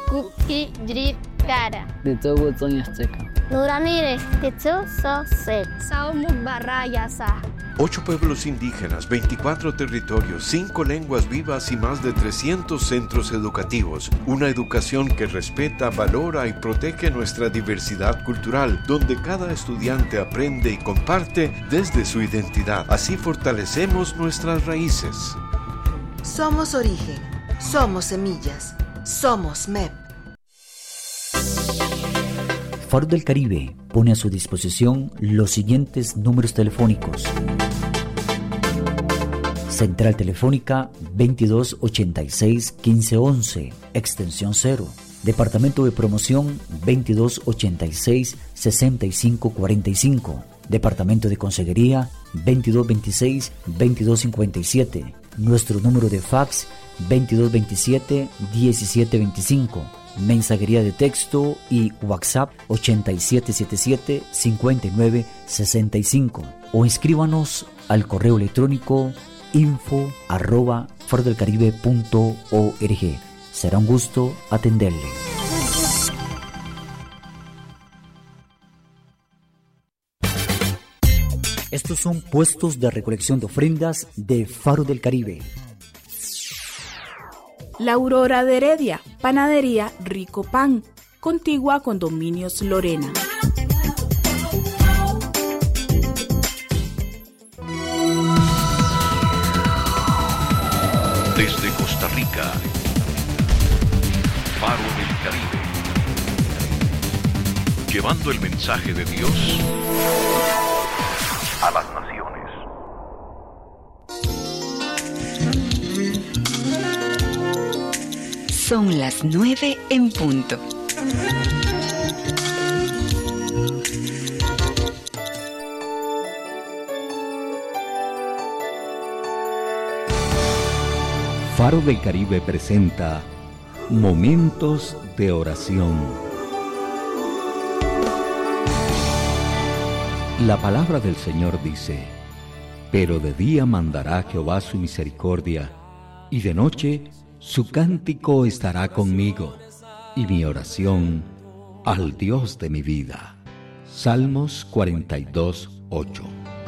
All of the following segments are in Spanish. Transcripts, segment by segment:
kuki drip cara. Dito wutong yasteka. Nuranire, tetsu so set. Saumu barayasa. 8 pueblos indígenas, 24 territorios, 5 lenguas vivas y más de 300 centros educativos. Una educación que respeta, valora y protege nuestra diversidad cultural, donde cada estudiante aprende y comparte desde su identidad. Así fortalecemos nuestras raíces. Somos origen, somos semillas, somos MEP. Faro del Caribe pone a su disposición los siguientes números telefónicos. Central Telefónica 2286-1511, extensión 0. Departamento de Promoción 2286-6545. Departamento de Consejería 2226-2257. Nuestro número de fax 2227-1725. Mensajería de texto y WhatsApp 8777-5965 o escríbanos al correo electrónico info@farodelcaribe.org. Será un gusto atenderle. Estos son puestos de recolección de ofrendas de Faro del Caribe. La Aurora de Heredia, Panadería Rico Pan, contigua a Condominios Lorena. Desde Costa Rica, Faro del Caribe, llevando el mensaje de Dios a las naciones. Son las 9 en punto. Faro del Caribe presenta Momentos de Oración. La palabra del Señor dice: pero de día mandará Jehová su misericordia, y de noche su cántico estará conmigo, y mi oración al Dios de mi vida. Salmos 42:8.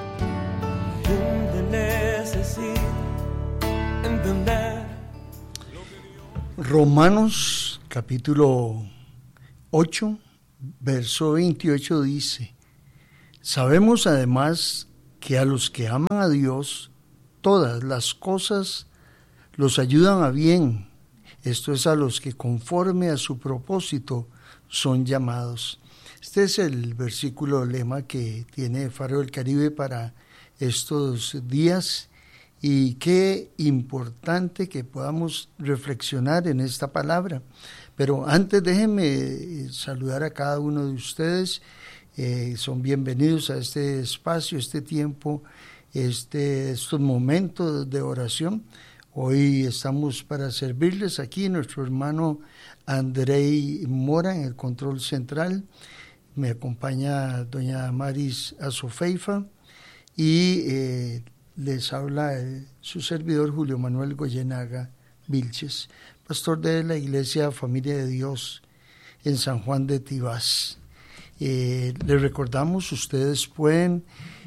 Romanos capítulo 8, verso 28 dice: sabemos además que a los que aman a Dios, todas las cosas los ayudan a bien. Esto es, a los que conforme a su propósito son llamados. Este es el versículo lema que tiene Faro del Caribe para estos días, y qué importante que podamos reflexionar en esta palabra. Pero antes déjenme saludar a cada uno de ustedes. Son bienvenidos a este espacio, este tiempo, estos momentos de oración. Hoy estamos para servirles aquí, nuestro hermano Andrei Mora en el control central. Me acompaña doña Maris Azofeifa y les habla su servidor Julio Manuel Goyenaga Vilches, pastor de la Iglesia Familia de Dios en San Juan de Tibás. Les recordamos, ustedes pueden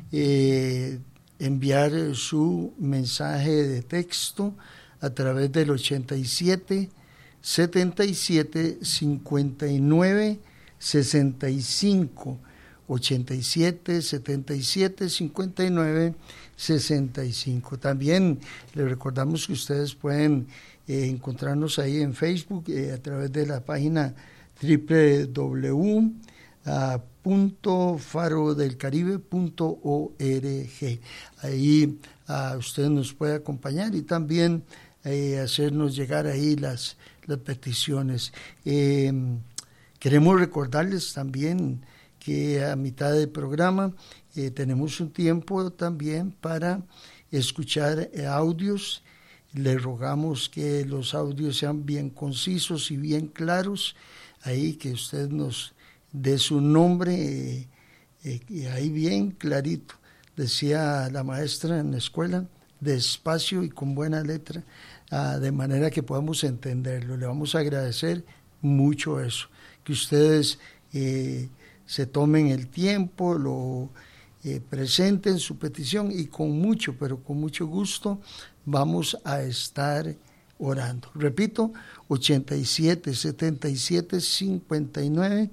enviar su mensaje de texto a través del 87 77 59 65, 87 77 59 65. También les recordamos que ustedes pueden encontrarnos ahí en Facebook a través de la página www.farodelcaribe.org. Ahí usted nos puede acompañar y también hacernos llegar ahí las peticiones. Queremos recordarles también que a mitad del programa tenemos un tiempo también para escuchar audios. Le rogamos que los audios sean bien concisos y bien claros. Ahí que usted nos dé su nombre, ahí bien clarito. Decía la maestra en la escuela, despacio y con buena letra, de manera que podamos entenderlo. Le vamos a agradecer mucho eso, que ustedes se tomen el tiempo, lo presenten su petición y con mucho, pero con mucho gusto vamos a estar orando. Repito, 87 77 59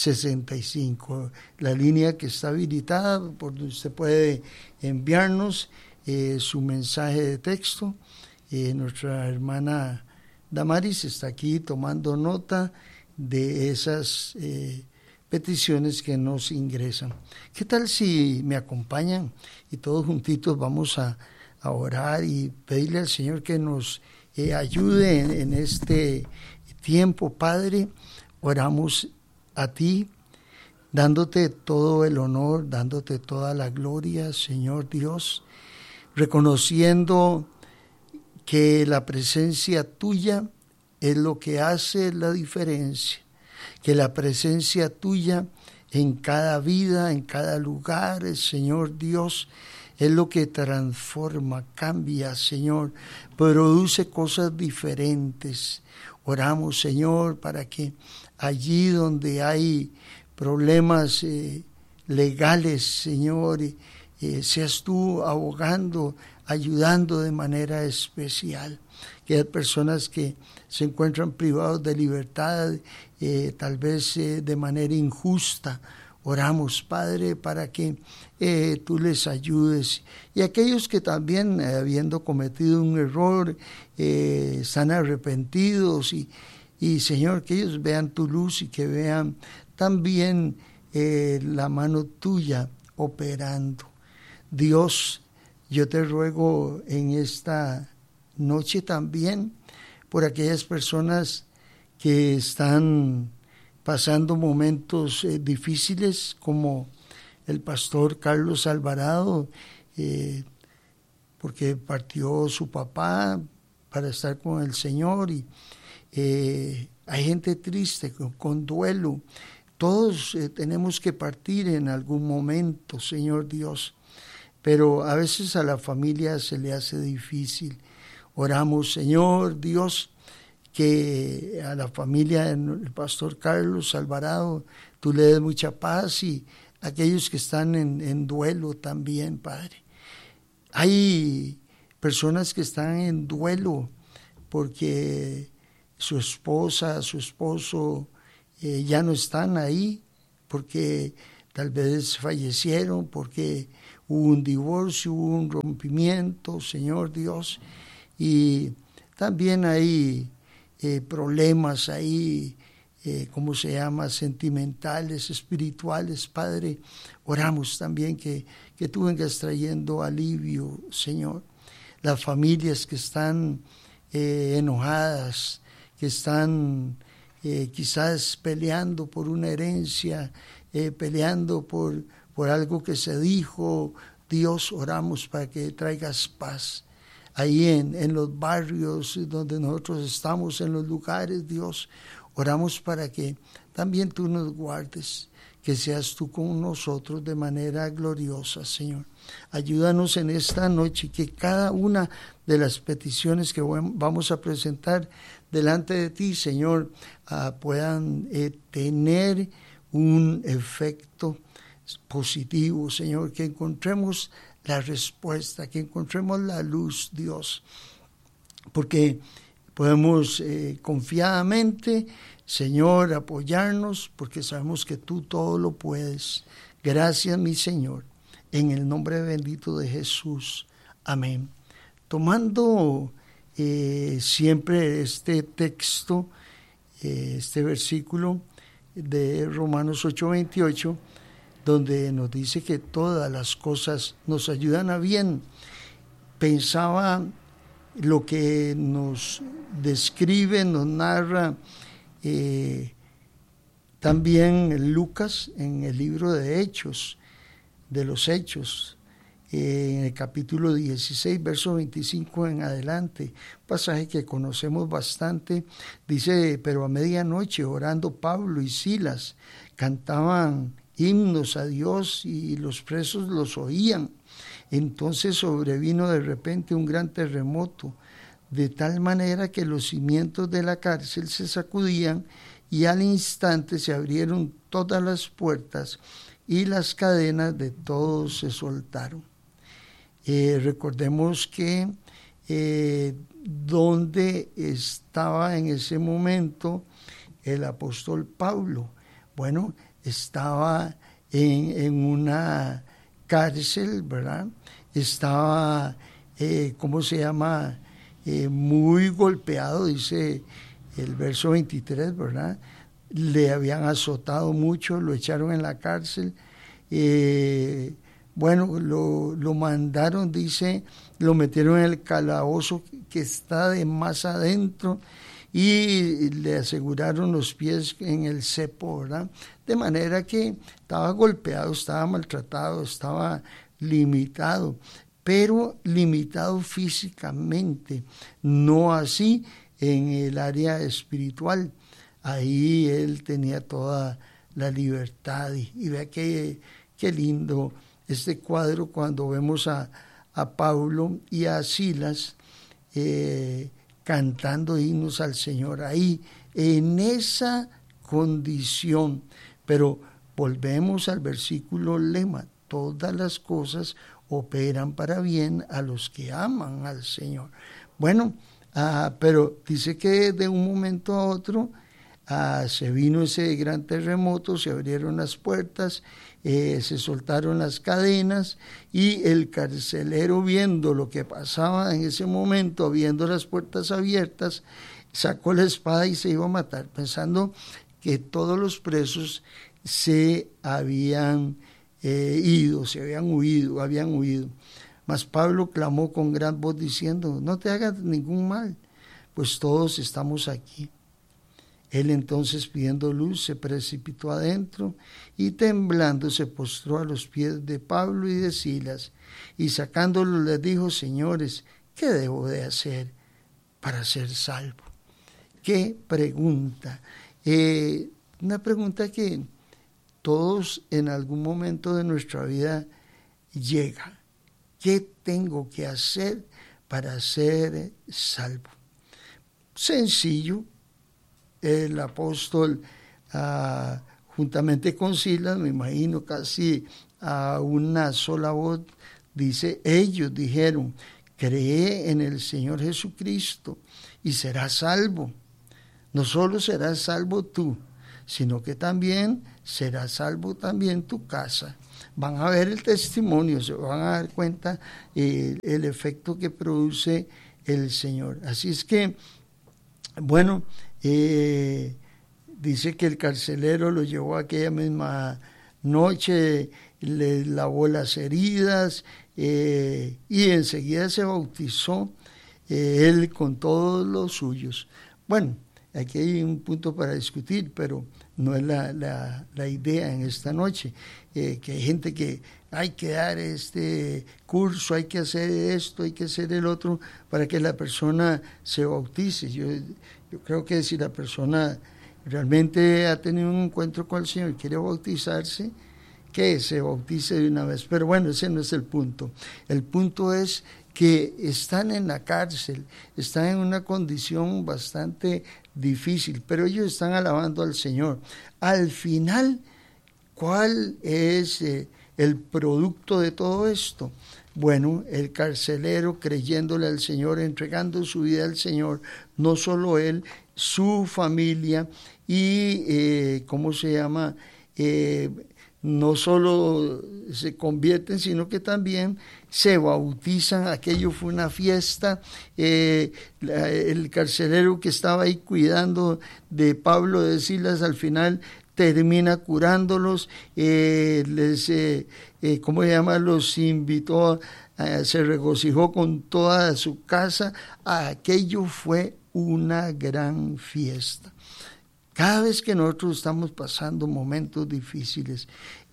65, la línea que está habilitada por donde usted puede enviarnos su mensaje de texto. Nuestra hermana Damaris está aquí tomando nota de esas peticiones que nos ingresan. ¿Qué tal si me acompañan y todos juntitos vamos a orar y pedirle al Señor que nos ayude en este tiempo? Padre, oramos a ti, dándote todo el honor, dándote toda la gloria, Señor Dios, reconociendo que la presencia tuya es lo que hace la diferencia, que la presencia tuya en cada vida, en cada lugar, Señor Dios, es lo que transforma, cambia, Señor, produce cosas diferentes. Oramos, Señor, para que allí donde hay problemas legales, Señor, seas tú abogando, ayudando de manera especial. Que hay personas que se encuentran privados de libertad, tal vez de manera injusta. Oramos, Padre, para que tú les ayudes. Y aquellos que también, habiendo cometido un error, están arrepentidos y Señor, que ellos vean tu luz y que vean también la mano tuya operando. Dios, yo te ruego en esta noche también por aquellas personas que están pasando momentos difíciles, como el pastor Carlos Alvarado, porque partió su papá para estar con el Señor, y hay gente triste, con duelo. Todos tenemos que partir en algún momento, Señor Dios, pero a veces a la familia se le hace difícil. Oramos, Señor Dios, que a la familia del pastor Carlos Alvarado tú le des mucha paz, y aquellos que están en duelo también, Padre. Hay personas que están en duelo porque su esposa, su esposo ya no están ahí, porque tal vez fallecieron, porque hubo un divorcio, hubo un rompimiento, Señor Dios, y también hay problemas ahí, ¿cómo se llama?, sentimentales, espirituales, Padre. Oramos también que tú vengas trayendo alivio, Señor. Las familias que están enojadas, que están quizás peleando por una herencia, peleando por algo que se dijo. Dios, oramos para que traigas paz ahí en los barrios donde nosotros estamos, en los lugares. Dios, oramos para que también tú nos guardes, que seas tú con nosotros de manera gloriosa, Señor. Ayúdanos en esta noche, que cada una de las peticiones que vamos a presentar delante de ti, Señor, puedan tener un efecto positivo, Señor, que encontremos la respuesta, que encontremos la luz, Dios, porque podemos confiadamente, Señor, apoyarnos, porque sabemos que tú todo lo puedes. Gracias, mi Señor, en el nombre bendito de Jesús. Amén. Tomando siempre este texto, este versículo de Romanos 8:28, donde nos dice que todas las cosas nos ayudan a bien. Pensaba lo que nos describe, nos narra también Lucas en el libro de Hechos, de los Hechos, en el capítulo 16, verso 25 en adelante, pasaje que conocemos bastante. Dice: pero a medianoche, orando Pablo y Silas, cantaban himnos a Dios y los presos los oían. Entonces sobrevino de repente un gran terremoto, de tal manera que los cimientos de la cárcel se sacudían y al instante se abrieron todas las puertas y las cadenas de todos se soltaron. Recordemos que donde estaba en ese momento el apóstol Pablo. Bueno, estaba en una cárcel, ¿verdad? Estaba, muy golpeado, dice el verso 23, ¿verdad? Le habían azotado mucho, lo echaron en la cárcel. Lo mandaron, dice, lo metieron en el calabozo que está de más adentro y le aseguraron los pies en el cepo, ¿verdad? De manera que estaba golpeado, estaba maltratado, estaba limitado, pero limitado físicamente, no así en el área espiritual. Ahí él tenía toda la libertad y vea qué lindo este cuadro cuando vemos a Pablo y a Silas cantando himnos al Señor ahí, en esa condición. Pero volvemos al versículo lema: todas las cosas operan para bien a los que aman al Señor. Bueno, pero dice que de un momento a otro se vino ese gran terremoto, se abrieron las puertas, se soltaron las cadenas y el carcelero, viendo lo que pasaba en ese momento, viendo las puertas abiertas, sacó la espada y se iba a matar, pensando que todos los presos se habían habían huido. Mas Pablo clamó con gran voz diciendo: no te hagas ningún mal, pues todos estamos aquí. Él entonces, pidiendo luz, se precipitó adentro y temblando se postró a los pies de Pablo y de Silas, y sacándolos les dijo: señores, ¿qué debo de hacer para ser salvo? ¿Qué pregunta? Una pregunta que todos en algún momento de nuestra vida llega. ¿Qué tengo que hacer para ser salvo? Sencillo. El apóstol, juntamente con Silas, me imagino casi a una sola voz, dice: ellos dijeron: cree en el Señor Jesucristo y serás salvo. No solo serás salvo tú, sino que también será salvo también tu casa. Van a ver el testimonio, se van a dar cuenta el efecto que produce el Señor. Así es que, bueno, dice que el carcelero lo llevó aquella misma noche, le lavó las heridas y enseguida se bautizó él con todos los suyos. Bueno, aquí hay un punto para discutir, pero no es la idea en esta noche, que hay gente que hay que dar este curso, hay que hacer esto, hay que hacer el otro para que la persona se bautice. Yo creo que si la persona realmente ha tenido un encuentro con el Señor y quiere bautizarse, que se bautice de una vez. Pero bueno, ese no es el punto. El punto es que están en la cárcel, están en una condición bastante difícil, pero ellos están alabando al Señor. Al final, ¿cuál es el producto de todo esto? Bueno, el carcelero, creyéndole al Señor, entregando su vida al Señor, no solo él, su familia y, no solo se convierten, sino que también se bautizan. Aquello fue una fiesta. El carcelero que estaba ahí cuidando de Pablo, de Silas, al final termina curándolos, los invitó, se regocijó con toda su casa. Aquello fue una gran fiesta. Cada vez que nosotros estamos pasando momentos difíciles,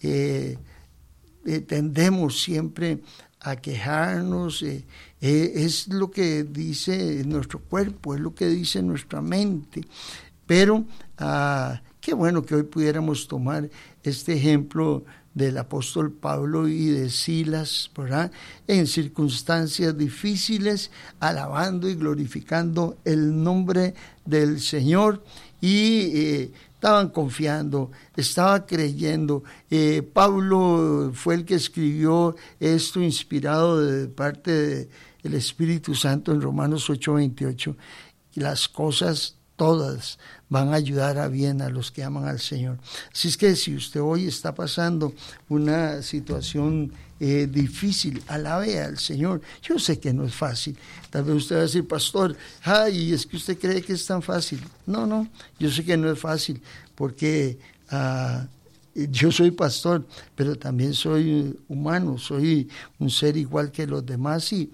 tendemos siempre a quejarnos, es lo que dice nuestro cuerpo, es lo que dice nuestra mente, pero qué bueno que hoy pudiéramos tomar este ejemplo del apóstol Pablo y de Silas, ¿verdad? En circunstancias difíciles, alabando y glorificando el nombre del Señor y estaban confiando, estaba creyendo. Pablo fue el que escribió esto inspirado de parte del Espíritu Santo en Romanos 8:28. Las cosas todas van a ayudar a bien a los que aman al Señor. Así es que si usted hoy está pasando una situación difícil, alabe al Señor. Yo sé que no es fácil. Tal vez usted va a decir, pastor, ay, es que usted cree que es tan fácil. No, yo sé que no es fácil, porque yo soy pastor, pero también soy humano, soy un ser igual que los demás y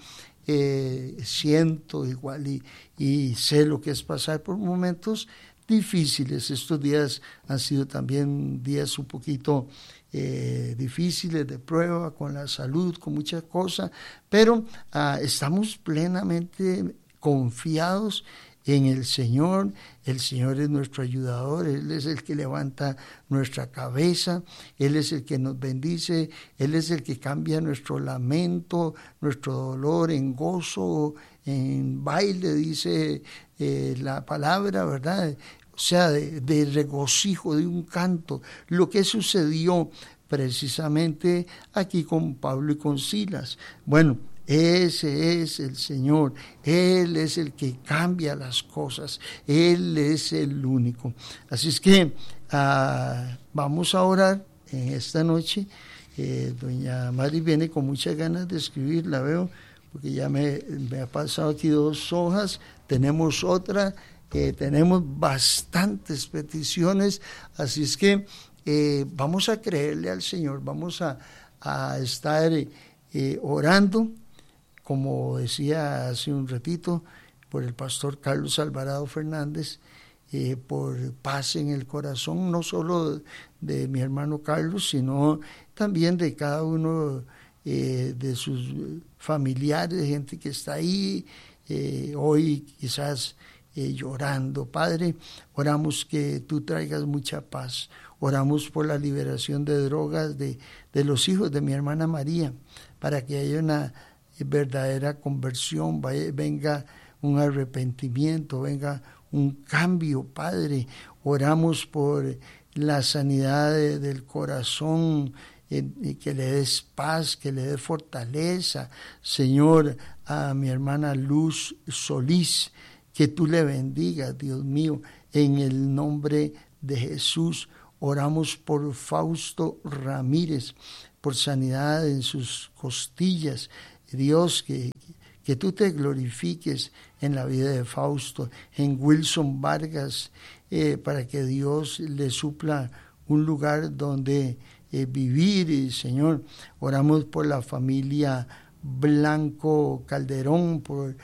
siento igual y sé lo que es pasar por momentos difíciles. Estos días han sido también días un poquito difíciles de prueba con la salud, con muchas cosas, pero estamos plenamente confiados en el Señor. El Señor es nuestro ayudador, Él es el que levanta nuestra cabeza, Él es el que nos bendice, Él es el que cambia nuestro lamento, nuestro dolor en gozo, en baile, dice la palabra, ¿verdad? O sea, de regocijo, de un canto, lo que sucedió precisamente aquí con Pablo y con Silas. Bueno, ese es el Señor, Él es el que cambia las cosas, Él es el único. Así es que vamos a orar en esta noche. Doña Mari viene con muchas ganas de escribir, la veo, porque ya me ha pasado aquí 2 hojas, tenemos otra, tenemos bastantes peticiones, así es que vamos a creerle al Señor, vamos a estar orando, como decía hace un ratito, por el pastor Carlos Alvarado Fernández, por paz en el corazón, no solo de mi hermano Carlos, sino también de cada uno de sus familiares, gente que está ahí, hoy quizás llorando. Padre, oramos que tú traigas mucha paz, oramos por la liberación de drogas de los hijos de mi hermana María, para que haya una verdadera conversión, venga un arrepentimiento, venga un cambio, Padre. Oramos por la sanidad del corazón, que le des paz, que le des fortaleza, Señor, a mi hermana Luz Solís, que tú le bendigas, Dios mío, en el nombre de Jesús. Oramos por Fausto Ramírez, por sanidad en sus costillas. Dios, que tú te glorifiques en la vida de Fausto, en Wilson Vargas, para que Dios le supla un lugar donde vivir, Señor. Oramos por la familia Blanco Calderón, por